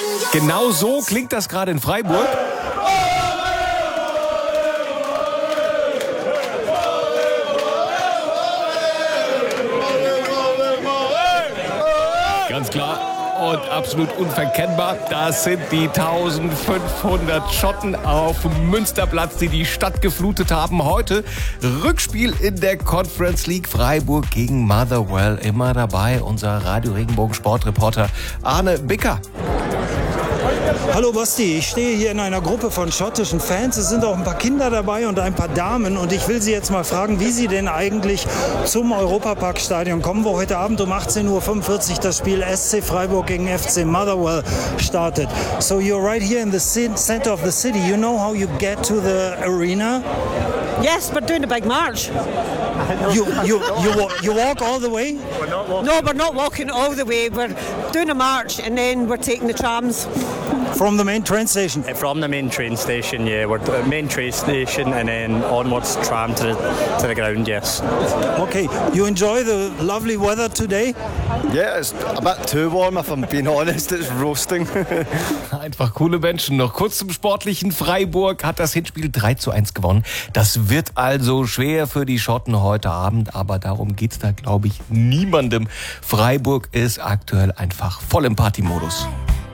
Genau so klingt das gerade in Freiburg. Ganz klar und absolut unverkennbar. Das sind die 1500 Schotten auf Münsterplatz, die die Stadt geflutet haben. Heute Rückspiel in der Conference League. Freiburg gegen Motherwell. Immer dabei unser Radio Regenbogen Sportreporter Arne Bicker. Hallo Basti, ich stehe hier in einer Gruppe von schottischen Fans. Es sind auch ein paar Kinder dabei und ein paar Damen. Und ich will Sie jetzt mal fragen, wie Sie denn eigentlich zum Europapark-Stadion kommen, wo heute Abend um 18:45 Uhr das Spiel SC Freiburg gegen FC Motherwell startet. So you're right here in the center of the city. You know how you get to the arena? Yes, we're doing a big march. You walk all the way? No, we're not walking all the way. We're doing a march and then we're taking the trams. From the main train station? From the main train station, yeah. We're the main train station and then onwards tram to the ground, yes. Okay, you enjoy the lovely weather today? Yeah, it's a bit too warm if I'm being honest. It's roasting. Einfach coole Menschen. Noch kurz zum sportlichen. Freiburg hat das Hinspiel 3:1 gewonnen. Das wird also schwer für die Schotten heute Abend, aber darum geht's da, glaube ich, niemandem. Freiburg ist aktuell einfach voll im Partymodus.